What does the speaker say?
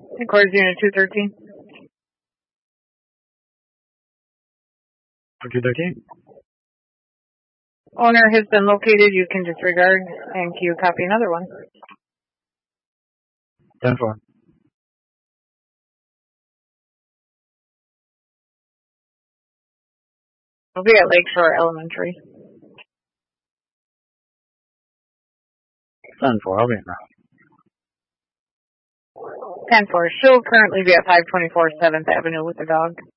Headquarters Unit 213. 213. Owner has been located. You can disregard and queue copy another one. 10-4. We'll be at Lakeshore Elementary. 10-4. I'll be in now. 10-4. She'll currently be at 524 7th Avenue with the dog.